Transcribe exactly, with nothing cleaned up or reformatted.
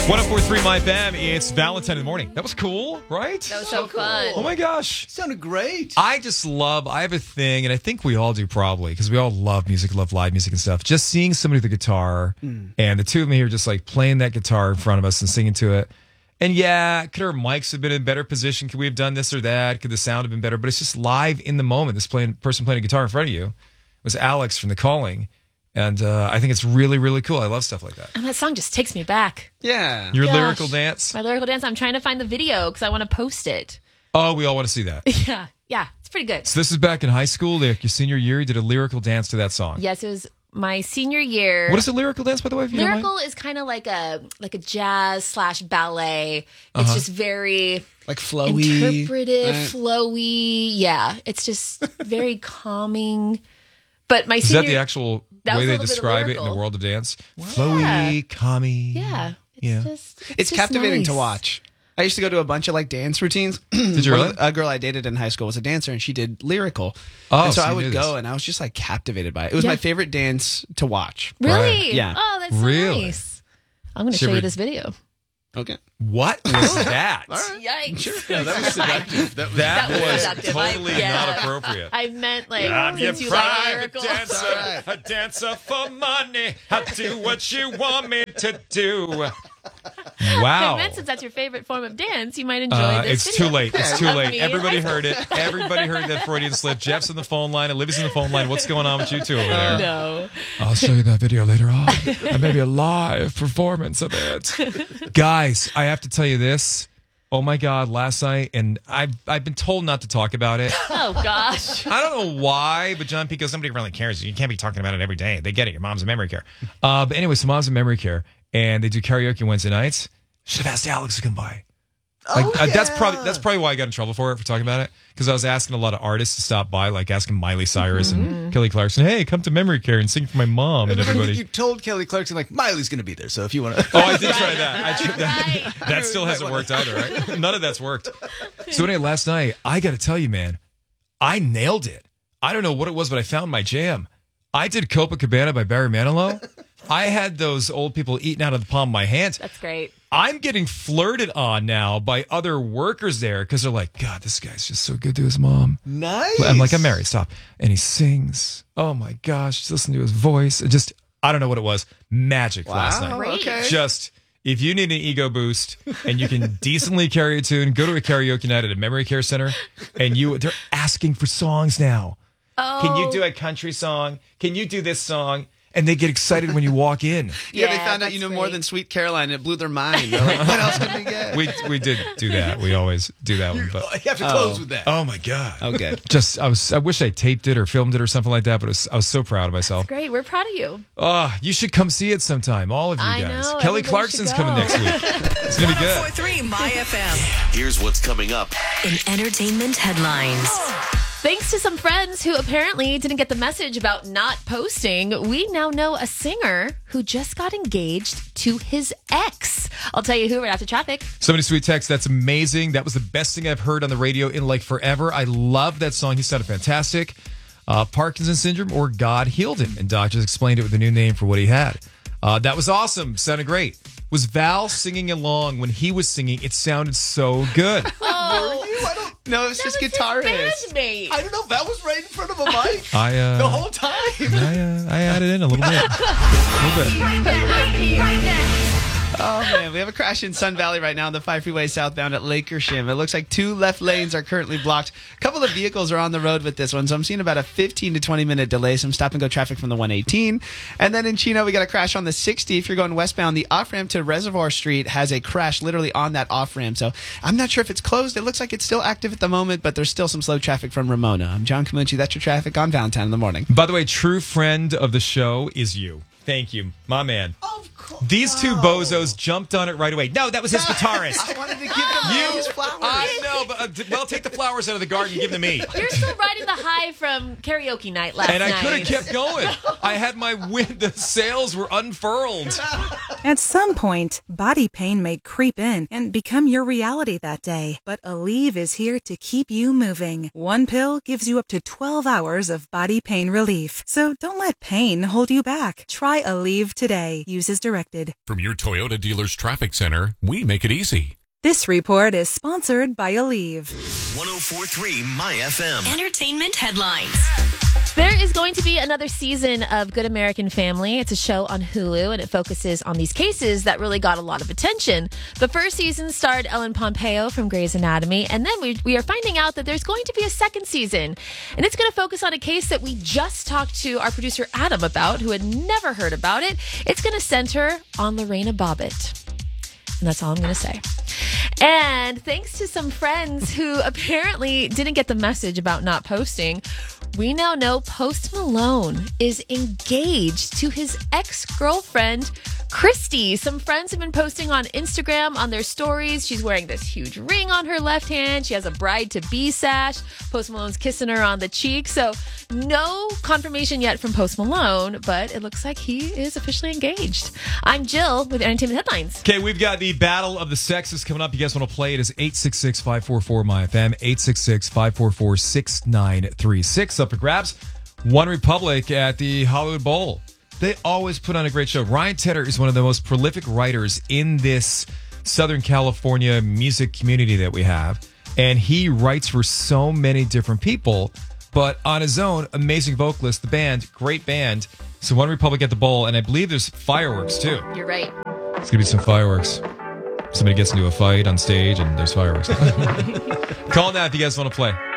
one oh four point three My Fam, it's Valentine in the morning. That was cool, right? That was so, so fun. Oh my gosh. Sounded great. I just love, I have a thing, and I think we all do probably, because we all love music, love live music and stuff. Just seeing somebody with a guitar, mm. and the two of them here just like playing that guitar in front of us and singing to it. And yeah, could our mics have been in a better position? Could we have done this or that? Could the sound have been better? But it's just live in the moment. This playing, person playing a guitar in front of you was Alex from The Calling. And uh, I think it's really, really cool. I love stuff like that. And that song just takes me back. Yeah. Your Gosh. lyrical dance? My lyrical dance. I'm trying to find the video because I want to post it. Oh, we all want to see that. Yeah. Yeah. It's pretty good. So this is back in high school, like your senior year. You did a lyrical dance to that song. Yes, it was my senior year. What is a lyrical dance, by the way? If you lyrical don't mind? is kind of like a like a jazz slash ballet. It's uh-huh. just very like flowy, interpretive, right? flowy. Yeah, it's just very calming. But my is senior that the actual that way they a describe it in the world of dance? Wow. Flowy, calmy. Yeah, it's yeah. just it's, it's just captivating nice. to watch. I used to go to a bunch of like dance routines. Did you really? A girl I dated in high school was a dancer, and she did lyrical. Oh, and so, so I you would knew go, this. and I was just like captivated by it. It was Yeah. my favorite dance to watch. Really? Right. Yeah. Oh, that's so Really? nice. I'm going to Should show we- you this video. Okay. What was that? All right. Yikes! Sure. Yeah, that was seductive. That was, That, That was was seductive. I- totally yeah. not appropriate. I meant like I'm your since you like private lyrical. dancer, Alright. a dancer for money. I do what you want me to do. I Wow. meant since that's your favorite form of dance, you might enjoy Uh, this. it's video. too late. It's too Of late. me in Everybody high heard school. it. Everybody heard that Freudian slip. Jeff's on the phone line. Olivia's on the phone line. What's going on with you two over there? No. I'll show you that video later on. And maybe a live performance of it. Guys, I have to tell you this. Oh my God, last night, and I've, I've been told not to talk about it. Oh gosh. I don't know why, but John Pico, somebody really cares. You can't be talking about it every day. They get it. Your mom's in memory care. Uh, but anyway, so mom's in memory care, and they do karaoke Wednesday nights. Should have asked Alex to come by. Like, Oh, uh, that's yeah. probably that's probably why I got in trouble for it, for talking about it. Because I was asking a lot of artists to stop by, like asking Miley Cyrus Mm-hmm. and Kelly Clarkson, hey, come to memory care and sing for my mom and everybody. You told Kelly Clarkson, like, Miley's going to be there, so if you want to... Oh, I did try that. I tried that. Right. That still hasn't worked either, right? None of that's worked. So anyway, last night, I got to tell you, man, I nailed it. I don't know what it was, but I found my jam. I did Copacabana by Barry Manilow. I had those old people eating out of the palm of my hands. That's great. I'm getting flirted on now by other workers there because they're like, God, this guy's just so good to his mom. Nice. I'm like, I'm married, stop. And he sings. Oh my gosh, just listen to his voice. It just, I don't know what it was. Magic last Wow. night. Great. Okay. Just, if you need an ego boost and you can decently carry a tune, go to a karaoke night at a memory care center and you, they're asking for songs now. Oh. Can you do a country song? Can you do this song? And they get excited when you walk in. Yeah, they Yeah, found out that's you know more great. than Sweet Caroline. It blew their mind. They're like, what else can we get? We we did do that. We always do that one. But You have to close with that. oh my God. Okay. Just I was I wish I taped it or filmed it or something like that, but it was, I was so proud of myself. Great. We're proud of you. Oh, you should come see it sometime, all of you I guys. know, Kelly everybody Clarkson's should coming go. next week. It's gonna be good. one oh four point three My F M. Here's what's coming up. In entertainment headlines. Thanks to some friends who apparently didn't get the message about not posting, we now know a singer who just got engaged to his ex. I'll tell you who right after traffic. Somebody sweet text, that's amazing. That was the best thing I've heard on the radio in like forever. I love that song. He sounded fantastic. Uh, Parkinson's syndrome or God healed him, and doctors explained it with a new name for what he had. Uh, that was awesome. Sounded great. Was Val singing along when he was singing? It sounded so good. Oh, You? I don't, No, it's just guitarist. bandmate. I don't know. That was right in front of a mic I uh, the whole time. I, uh, I added in a little bit. A little bit. Oh, man. We have a crash in Sun Valley right now on the five freeway southbound at Lakersham. It looks like two left lanes are currently blocked. A couple of vehicles are on the road with this one, so I'm seeing about a fifteen to twenty minute delay. Some stop and go traffic from the one eighteen. And then in Chino, we got a crash on the sixty. If you're going westbound, the off ramp to Reservoir Street has a crash literally on that off ramp. So I'm not sure if it's closed. It looks like it's still active at the moment, but there's still some slow traffic from Ramona. I'm John Camucci. That's your traffic on Valentine in the morning. By the way, true friend of the show is you. Thank you, my man. Of course. These two bozos jumped on it right away. No, that was his guitarist. I wanted to give them You, those flowers. I know, but uh, d- well, take the flowers out of the garden and give them to me. You're still riding the high from karaoke night last And I night. could have kept going. I had my wind. The sails were unfurled. At some point, body pain may creep in and become your reality that day. But Aleve is here to keep you moving. One pill gives you up to twelve hours of body pain relief. So don't let pain hold you back. Try Aleve today. Uses directions. redirected. From your Toyota dealer's traffic center, we make it easy. This report is sponsored by Aleve. one oh four point three My F M. Entertainment headlines. There is going to be another season of Good American Family. It's a show on Hulu, and it focuses on these cases that really got a lot of attention. The first season starred Ellen Pompeo from Grey's Anatomy, and then we, we are finding out that there's going to be a second season, and it's going to focus on a case that we just talked to our producer Adam about, who had never heard about it. It's going to center on Lorena Bobbitt. And that's all I'm going to say. And thanks to some friends who apparently didn't get the message about not posting, we now know Post Malone is engaged to his ex-girlfriend, Christy. Some friends have been posting on Instagram on their stories. She's wearing this huge ring on her left hand. She has a bride-to-be sash. Post Malone's kissing her on the cheek. So no confirmation yet from Post Malone, but it looks like he is officially engaged. I'm Jill with Entertainment Headlines. Okay, we've got the Battle of the Sexes coming up. You guys want to play? It is eight six six, five four four, M Y F M, eight six six, five four four, six nine three six. Up for grabs. One Republic at the Hollywood Bowl. They always put on a great show. Ryan Tedder is one of the most prolific writers in this Southern California music community that we have. And he writes for so many different people. But on his own, amazing vocalist, the band, great band. So One Republic at the Bowl, and I believe there's fireworks too. You're right. It's going to be some fireworks. Somebody gets into a fight on stage and there's fireworks. Call now if you guys want to play.